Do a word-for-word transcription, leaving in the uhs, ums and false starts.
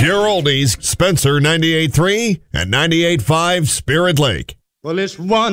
Pure Oldies, Spencer ninety-eight point three and ninety-eight point five Spirit Lake. Well, it's one